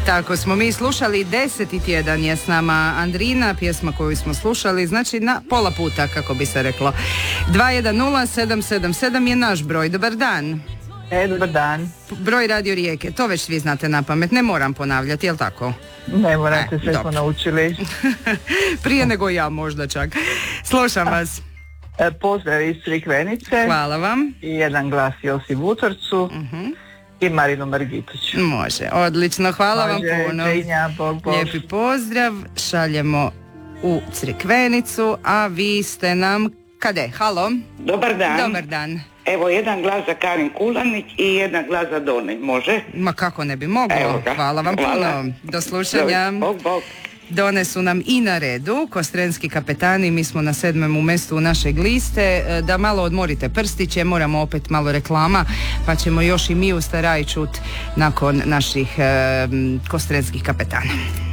Tako smo mi slušali. 10. tjedan je s nama Andrina, pjesma koju smo slušali, znači na pola puta, kako bi se reklo. 210777 je naš broj. Dobar dan. Dobar dan. Broj Radio Rijeke, to već svi znate na pamet, ne moram ponavljati, jel tako? Ne morate, sve smo naučili. Prije nego ja možda čak. Slušam vas. Pozdrav iz Crikvenice. Hvala vam. I jedan glas Josip Vutorcu. I Marinu Margituću. Može, odlično, hvala vam puno. Bog. Lijepi pozdrav, šaljemo u Crikvenicu, a vi ste nam kade? Halo? Dobar dan. Dobar dan. Evo, jedan glas za Karin Kulanić i jedan glas za Done, može? Ma kako ne bi moglo, hvala vam puno. Do slušanja. Bog. Done su nam i na redu, Kostrenski kapetani, mi smo na 7. mjestu u našeg liste. Da malo odmorite prstiće, moramo opet malo reklama, pa ćemo još i mi u Staraj čut nakon naših Kostrenskih kapetana.